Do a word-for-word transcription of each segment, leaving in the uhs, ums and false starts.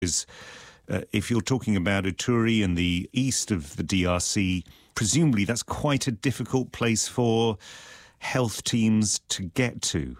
is uh, if you're talking about Ituri in the east of the D R C, presumably that's quite a difficult place for health teams to get to.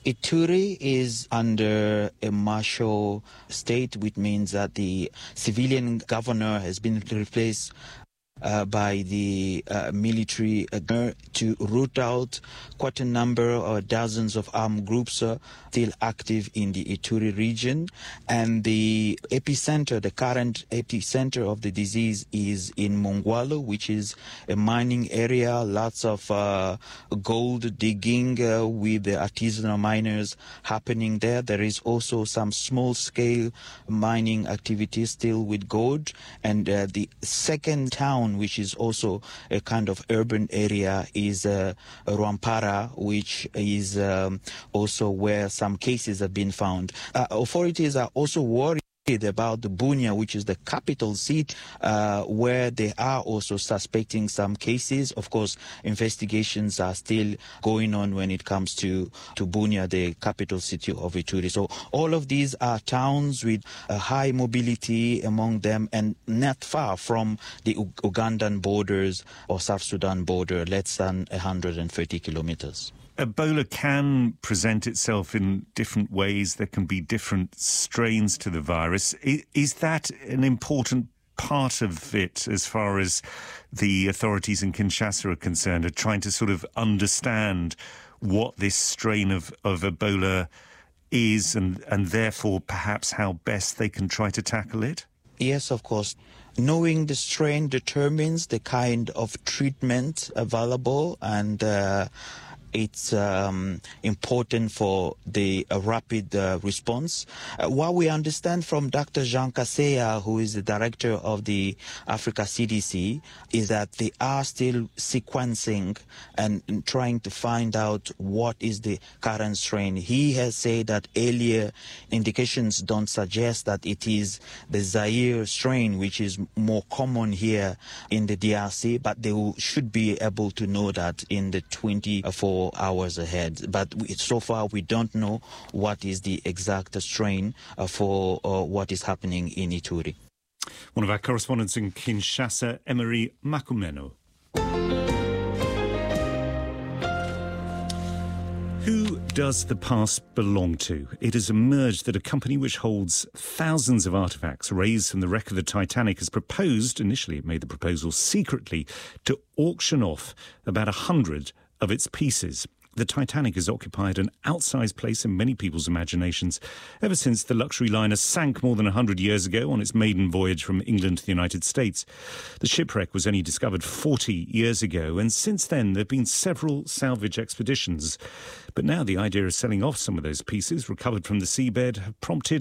Ituri is under a martial state, which means that the civilian governor has been replaced Uh, by the uh, military uh, to root out quite a number or dozens of armed groups uh, still active in the Ituri region. And the epicenter, the current epicenter of the disease is in Mongwalo, which is a mining area, lots of uh, gold digging uh, with the artisanal miners happening there. There is also some small-scale mining activities still with gold. And uh, the second town, which is also a kind of urban area, is uh, Rwampara, which is um, also where some cases have been found. Uh, authorities are also worried about the Bunia, which is the capital seat, uh, where they are also suspecting some cases. Of course, investigations are still going on when it comes to, to Bunia, the capital city of Ituri. So all of these are towns with a high mobility among them and not far from the U- Ugandan borders or South Sudan border, less than one hundred thirty kilometers. Ebola can present itself in different ways. There can be different strains to the virus. Is, is that an important part of it as far as the authorities in Kinshasa are concerned, are trying to sort of understand what this strain of, of Ebola is and, and therefore perhaps how best they can try to tackle it? Yes, of course. Knowing the strain determines the kind of treatment available, and uh, it's um, important for the uh, rapid uh, response. Uh, what we understand from Doctor Jean Kaseya, who is the director of the Africa C D C, is that they are still sequencing and, and trying to find out what is the current strain. He has said that earlier indications don't suggest that it is the Zaire strain, which is more common here in the D R C, but they will, should be able to know that in the twenty-four hours ahead. But we, so far we don't know what is the exact strain uh, for uh, what is happening in Ituri. One of our correspondents in Kinshasa, Emery Makumeno. Who does the past belong to? It has emerged that a company which holds thousands of artefacts raised from the wreck of the Titanic has proposed, initially it made the proposal secretly, to auction off about a hundred of its pieces. The Titanic has occupied an outsized place in many people's imaginations ever since the luxury liner sank more than one hundred years ago on its maiden voyage from England to the United States. The shipwreck was only discovered forty years ago, and since then there have been several salvage expeditions. But now the idea of selling off some of those pieces recovered from the seabed have prompted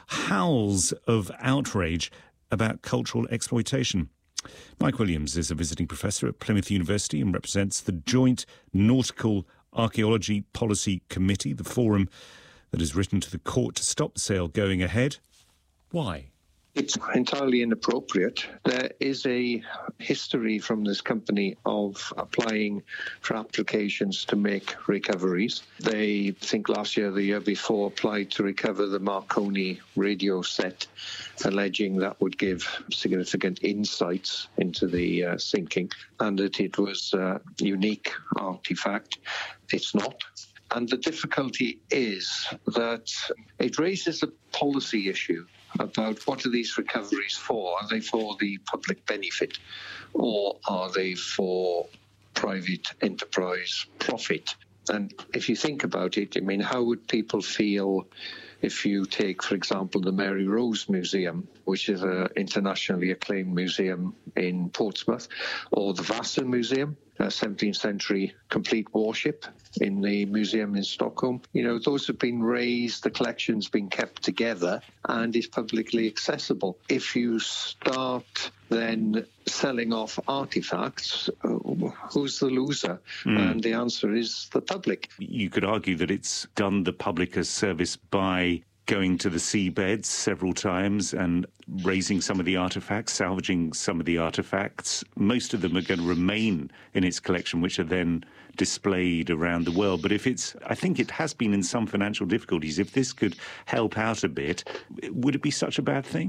howls of outrage about cultural exploitation. Mike Williams is a visiting professor at Plymouth University and represents the Joint Nautical Archaeology Policy Committee, the forum that has written to the court to stop the sale going ahead. Why? It's entirely inappropriate. There is a history from this company of applying for applications to make recoveries. They, I think last year, the year before, applied to recover the Marconi radio set, alleging that would give significant insights into the uh, sinking and that it was a unique artifact. It's not. And the difficulty is that it raises a policy issue about what are these recoveries for? Are they for the public benefit or are they for private enterprise profit? And if you think about it, I mean, how would people feel if you take, for example, the Mary Rose Museum, which is an internationally acclaimed museum in Portsmouth, or the Vasa Museum, a seventeenth century complete warship in the museum in Stockholm. You know, those have been raised, the collection's been kept together and is publicly accessible. If you start then selling off artifacts, uh, who's the loser? Mm. And the answer is the public. You could argue that it's done the public a service by going to the seabeds several times and raising some of the artefacts, salvaging some of the artefacts. Most of them are going to remain in its collection, which are then displayed around the world. But if it's, I think it has been in some financial difficulties. If this could help out a bit, would it be such a bad thing?